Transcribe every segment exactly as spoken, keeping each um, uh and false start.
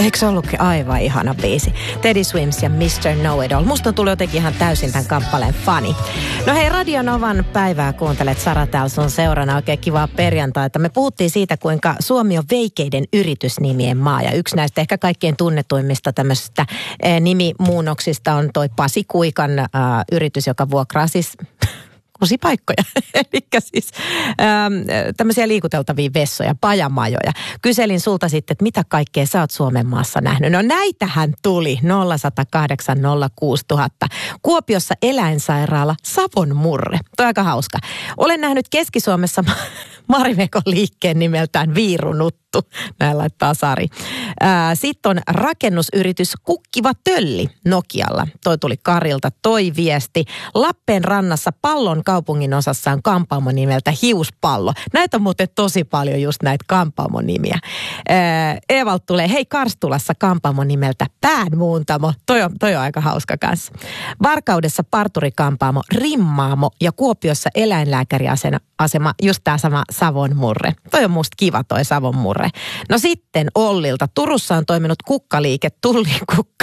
Eikö se ollutkin aivan ihana biisi? Teddy Swims ja mister Know-It-All. Musta on tullut jotenkin ihan täysin tämän kappaleen fani. No hei, Radio Novan päivää kuuntelet. Sara täällä sun seurana. Oikein kivaa perjantaita. Me puhuttiin siitä, kuinka Suomi on veikeiden yritysnimien maa. Ja yksi näistä ehkä kaikkein tunnetuimmista tämmöisistä eh, nimimuunnoksista on toi Pasi Kuikan äh, yritys, joka vuokraa siis... paikkoja, eli siis ähm, tämmöisiä liikuteltavia vessoja, pajamajoja. Kyselin sulta sitten, että mitä kaikkea sä oot Suomen maassa nähnyt. No näitähän tuli nolla yksi nolla kahdeksan nolla kuusi nolla nolla nolla. Kuopiossa eläinsairaala Savon Murre. Toi aika hauska. Olen nähnyt Keski-Suomessa Marimekon liikkeen nimeltään Viirunuttu. Näin laittaa Sari. Sitten on rakennusyritys Kukkiva Tölli Nokialla. Toi tuli Karilta, toi viesti. Lappeen rannassa Pallon kaupungin osassa on kampaamo nimeltä Hiuspallo. Näitä on muuten tosi paljon just näitä kampaamon nimiä. Eevalt tulee, hei Karstulassa kampaamo nimeltä Päänmuuntamo. Toi on, toi on aika hauska kanssa. Varkaudessa parturikampaamo Rimmaamo ja Kuopiossa eläinlääkäriasema just tää sama Savon Murre. Toi on musta kiva toi Savon Murre. No sitten Ollilta. Turussa on toiminut kukkaliike Tullin Kukka.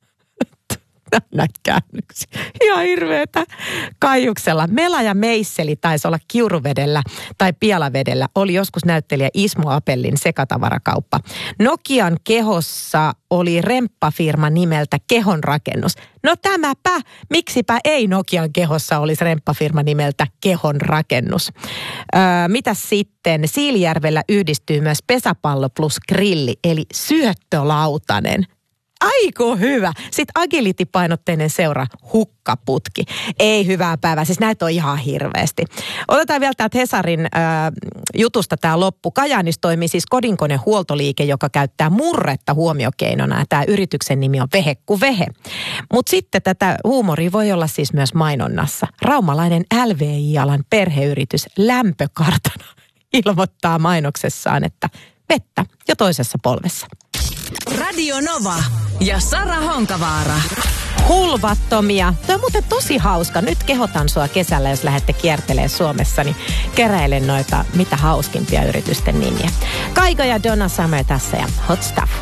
Näitä käännöksiä. Ihan hirveetä. Kaijuksella. Mela ja Meisseli taisi olla Kiuruvedellä tai Pielavedellä. Oli joskus näyttelijä Ismo Apellin sekatavarakauppa. Nokian kehossa oli remppafirma nimeltä Kehon rakennus. No tämäpä. Miksipä ei Nokian kehossa olisi remppafirma nimeltä Kehon rakennus. Öö, mitäs sitten? Siilijärvellä yhdistyy myös pesäpallo plus grilli, eli syöttölautanen. Aiku hyvä. Sitten agility-painotteinen seura Hukkaputki. Ei hyvää päivää, siis näitä on ihan hirveästi. Otetaan vielä täältä Hesarin äh, jutusta tämä loppu. Kajaanissa toimii siis kodinkonehuoltoliike, joka käyttää murretta huomiokeinona. Tämä yrityksen nimi on Vehekku Vehe. Mutta sitten tätä huumoria voi olla siis myös mainonnassa. Raumalainen L V I-alan perheyritys Lämpökartano ilmoittaa mainoksessaan, että vettä jo toisessa polvessa. Radio Nova ja Sara Honkavaara. Hulvattomia. Tuo on muuten tosi hauska. Nyt kehotan sua kesällä, jos lähdette kiertelemään Suomessa, niin keräile noita mitä hauskimpia yritysten nimiä. Kaigo ja Donna Summer tässä ja Hot Stuff.